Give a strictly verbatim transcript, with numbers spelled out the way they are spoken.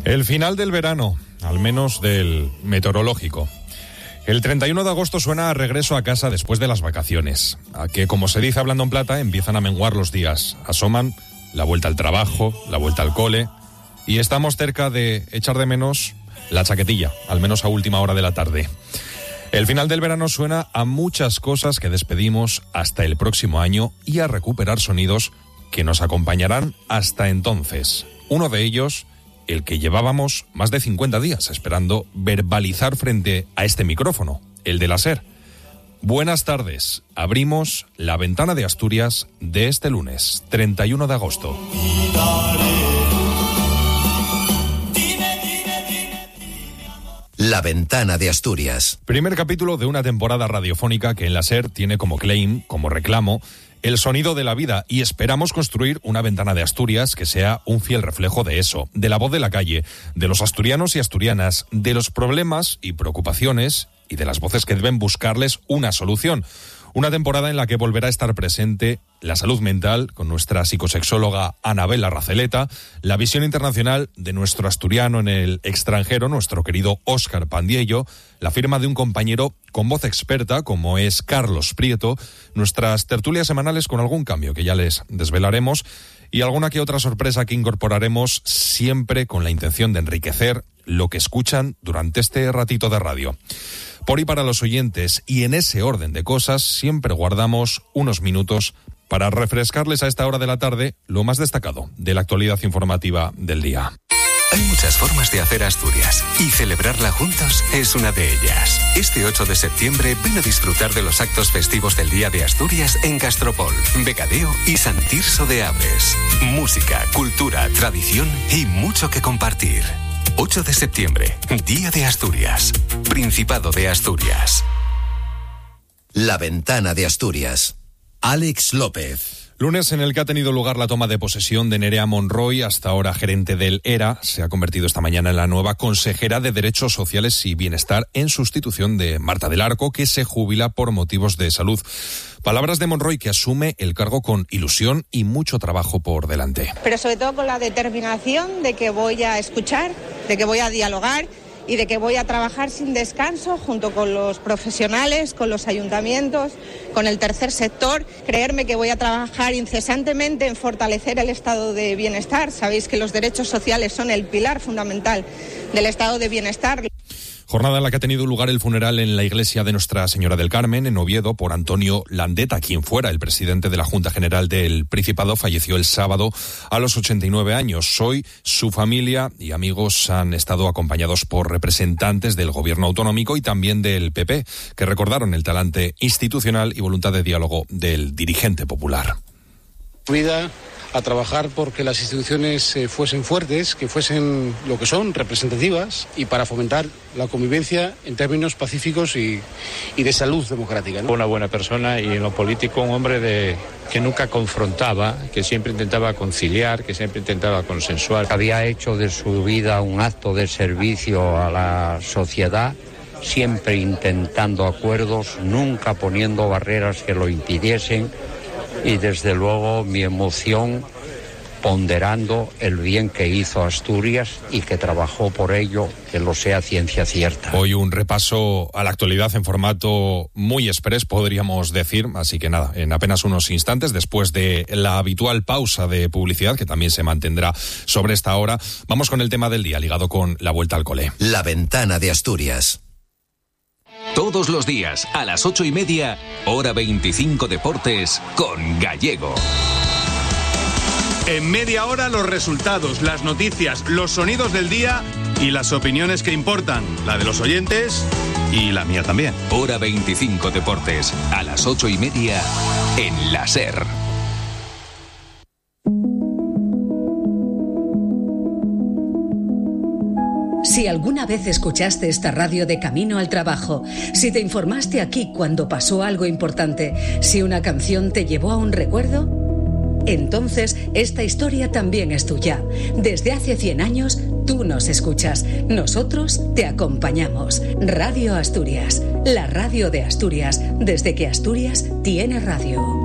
El final del verano, al menos del meteorológico. El treinta y uno de agosto suena a regreso a casa después de las vacaciones, a que, como se dice hablando en plata, empiezan a menguar los días. Asoman la vuelta al trabajo, la vuelta al cole, y estamos cerca de echar de menos la chaquetilla, al menos a última hora de la tarde. El final del verano suena a muchas cosas que despedimos hasta el próximo año y a recuperar sonidos que nos acompañarán hasta entonces. Uno de ellos, el que llevábamos más de cincuenta días esperando verbalizar frente a este micrófono, el de la SER. Buenas tardes. Abrimos la ventana de Asturias de este lunes, treinta y uno de agosto. La ventana de Asturias. Primer capítulo de una temporada radiofónica que en la SER tiene como claim, como reclamo, el sonido de la vida, y esperamos construir una ventana de Asturias que sea un fiel reflejo de eso, de la voz de la calle, de los asturianos y asturianas, de los problemas y preocupaciones y de las voces que deben buscarles una solución. Una temporada en la que volverá a estar presente la salud mental con nuestra psicosexóloga Anabela Raceleta, la visión internacional de nuestro asturiano en el extranjero, nuestro querido Óscar Pandiello, la firma de un compañero con voz experta como es Carlos Prieto, nuestras tertulias semanales con algún cambio que ya les desvelaremos y alguna que otra sorpresa que incorporaremos siempre con la intención de enriquecer lo que escuchan durante este ratito de radio. Por y para los oyentes, y en ese orden de cosas, siempre guardamos unos minutos para refrescarles a esta hora de la tarde lo más destacado de la actualidad informativa del día. Hay muchas formas de hacer Asturias y celebrarla juntos es una de ellas. Este ocho de septiembre ven a disfrutar de los actos festivos del Día de Asturias en Castropol, Becadeo y San Tirso de Abres. Música, cultura, tradición y mucho que compartir. ocho de septiembre, Día de Asturias, Principado de Asturias. La ventana de Asturias. Alex López. Lunes en el que ha tenido lugar la toma de posesión de Nerea Monroy, hasta ahora gerente del ERA, se ha convertido esta mañana en la nueva consejera de Derechos Sociales y Bienestar en sustitución de Marta del Arco, que se jubila por motivos de salud. Palabras de Monroy, que asume el cargo con ilusión y mucho trabajo por delante. Pero sobre todo con la determinación de que voy a escuchar, de que voy a dialogar y de que voy a trabajar sin descanso junto con los profesionales, con los ayuntamientos, con el tercer sector. Creerme que voy a trabajar incesantemente en fortalecer el estado de bienestar. Sabéis que los derechos sociales son el pilar fundamental del estado de bienestar. Jornada en la que ha tenido lugar el funeral en la iglesia de Nuestra Señora del Carmen, en Oviedo, por Antonio Landeta, quien fuera el presidente de la Junta General del Principado. Falleció el sábado a los ochenta y nueve años. Hoy su familia y amigos han estado acompañados por representantes del gobierno autonómico y también del P P, que recordaron el talante institucional y voluntad de diálogo del dirigente popular. Vida a trabajar porque las instituciones eh, fuesen fuertes, que fuesen lo que son, representativas, y para fomentar la convivencia en términos pacíficos y, y de salud democrática, ¿no? Una buena persona y en lo político un hombre de, que nunca confrontaba, que siempre intentaba conciliar, que siempre intentaba consensuar. Había hecho de su vida un acto de servicio a la sociedad, siempre intentando acuerdos, nunca poniendo barreras que lo impidiesen. Y desde luego mi emoción ponderando el bien que hizo Asturias y que trabajó por ello, que lo sea ciencia cierta. Hoy un repaso a la actualidad en formato muy express, podríamos decir, así que nada, en apenas unos instantes, después de la habitual pausa de publicidad, que también se mantendrá sobre esta hora, vamos con el tema del día, ligado con la vuelta al cole. La ventana de Asturias. Todos los días, a las ocho y media, hora veinticinco Deportes, con Gallego. En media hora los resultados, las noticias, los sonidos del día y las opiniones que importan, la de los oyentes y la mía también. Hora veinticinco Deportes, a las ocho y media, en la SER. Si alguna vez escuchaste esta radio de camino al trabajo, si te informaste aquí cuando pasó algo importante, si una canción te llevó a un recuerdo, entonces esta historia también es tuya. Desde hace cien años, tú nos escuchas. Nosotros te acompañamos. Radio Asturias, la radio de Asturias, desde que Asturias tiene radio.